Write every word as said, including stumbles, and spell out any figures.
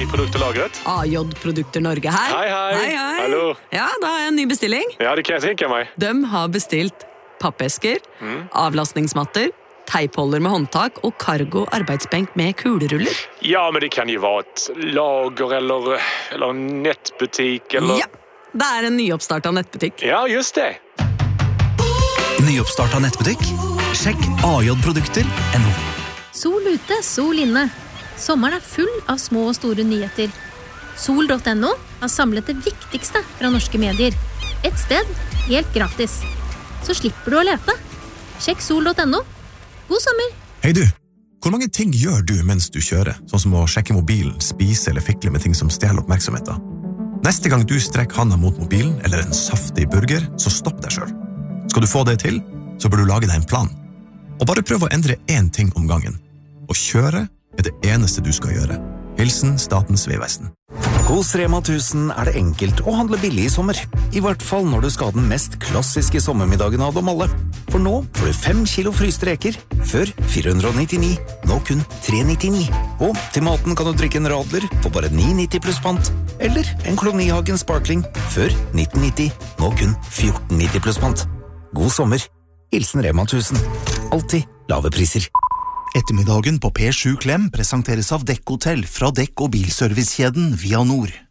i produkterlagret. A-J-produkter Norge her. Hei, hei. Hei, hei. Hallo. Ja, da har jeg en ny bestilling. Ja, det kan jeg tenke meg. De har bestilt pappesker, Mm. avlastningsmatter, teipholder med håndtak og cargo arbeidsbenk med kuleruller. Ja, men det kan jo være et lager eller, eller en nettbutikk eller... Ja, det er en nyoppstart av nettbutikk. Ja, just det. Nyoppstart av nettbutikk? Sjekk a j produkter punktum no. Sol ute, sol inne. Sommeren er full av små og store nyheter. sol punktum no har samlet det viktigste fra norske medier. Et sted, helt gratis. Så slipper du å lete. Sjekk sol punktum no. God sommer! Hei du, hvor mange ting gjør du mens du kjører? Sånn som å sjekke mobilen, spise eller fikle med ting som stjeler oppmerksomheten. Neste gang du strekker handa mot mobilen eller en saftig burger, så stopp deg selv. Skal du få det til, så bør du lage deg en plan. Og bare prøv å endre én ting om gangen. Å kjøre er det eneste du skal gjøre. Hilsen Statens Vegvesen. Hos Rema tusen er det enkelt å handle billig i sommer. I hvert fall når du skal ha den mest klassiske sommermiddagen av dem alle. For nå får du fem kilo fryste reker, før fire hundre nittini, nå kun tre nittini. Og til maten kan du drikke en radler for bare ni nitti pluss pant. Eller en Klonihagen Sparkling, før nitten nitti, nå kun fjorten nitti pluss pant. God sommer. Hilsen Rema tusen. Alltid lave priser. Ettermiddagen på P sju Klem presenteres av Dekk Hotell fra Dekk- og bilservicekjeden Via Nord.